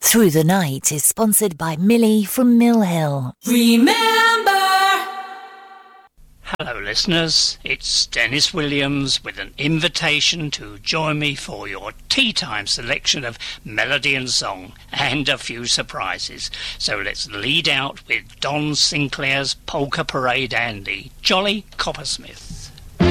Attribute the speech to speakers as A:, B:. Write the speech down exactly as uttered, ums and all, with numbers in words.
A: Through the Night is sponsored by Millie from Mill Hill.
B: Remember!
C: Hello listeners, it's Dennis Williams with an invitation to join me for your tea time selection of melody and song and a few surprises. So let's lead out with Don Sinclair's Polka Parade and the Jolly Coppersmith.